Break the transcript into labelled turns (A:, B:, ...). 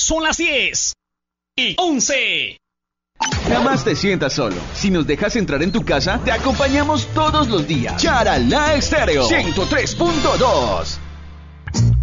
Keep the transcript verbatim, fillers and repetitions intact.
A: Son las diez y once.
B: Jamás te sientas solo. Si nos dejas entrar en tu casa, te acompañamos todos los días. Charalá Estéreo ciento tres punto dos.